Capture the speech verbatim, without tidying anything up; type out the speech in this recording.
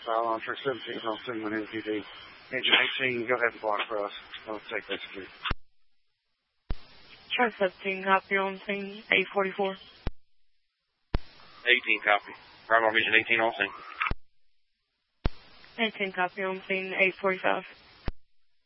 file on for seventeen on scene when N P D. Engine eighteen, go ahead and block for us. I'll take that security. Charlie seventeen, copy on scene, eight forty-four. eighteen, copy. Bravo Vision eighteen on scene. eighteen, copy on scene, eight forty-five.